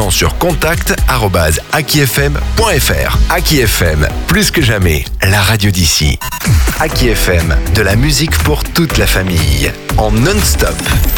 maintenant sur contact@akifm.fr. Aki FM, plus que jamais, la radio d'ici. Aki FM, de la musique pour toute la famille, en non-stop.